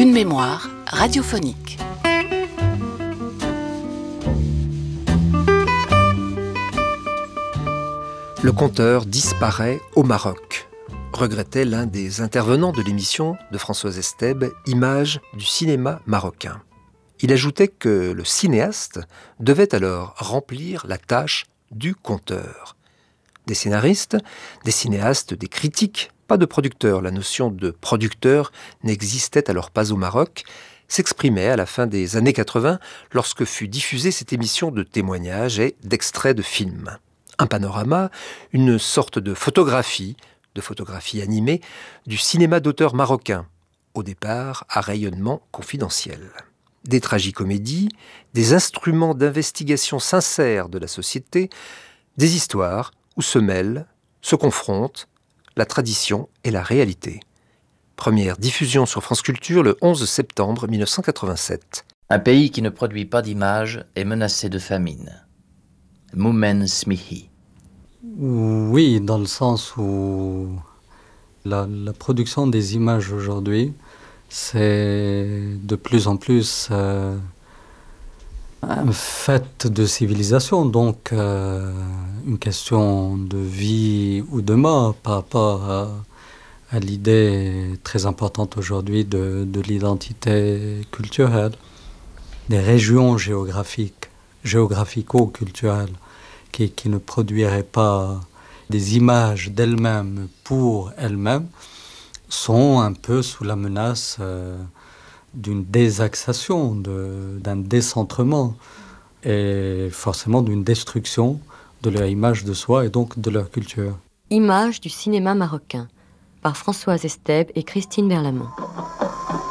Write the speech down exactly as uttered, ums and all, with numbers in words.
Une mémoire radiophonique. Le conteur disparaît au Maroc, regrettait l'un des intervenants de l'émission de Françoise Estèbe, Images du cinéma marocain. Il ajoutait que le cinéaste devait alors remplir la tâche du conteur. Des scénaristes, des cinéastes, des critiques, pas de producteurs, la notion de producteur n'existait alors pas au Maroc, s'exprimaient à la fin des années quatre-vingts lorsque fut diffusée cette émission de témoignages et d'extraits de films. Un panorama, une sorte de photographie, de photographie animée, du cinéma d'auteur marocain, au départ à rayonnement confidentiel. Des tragicomédies, des instruments d'investigation sincère de la société, des histoires où se mêlent, se confrontent, la tradition et la réalité. Première diffusion sur France Culture le onze septembre mille neuf cent quatre-vingt-sept. Un pays qui ne produit pas d'images est menacé de famine. Moumen Smihi. Oui, dans le sens où la, la production des images aujourd'hui, c'est de plus en plus euh, un fait de civilisation, donc euh, une question de vie ou de mort par rapport à, à l'idée très importante aujourd'hui de, de l'identité culturelle. Des régions géographiques, géographico-culturelles, qui, qui ne produiraient pas des images d'elles-mêmes pour elles-mêmes, sont un peu sous la menace euh, d'une désaxation, de, d'un décentrement et forcément d'une destruction de leur image de soi et donc de leur culture. Images du cinéma marocain, par Françoise Estèbe et Christine Berlamont.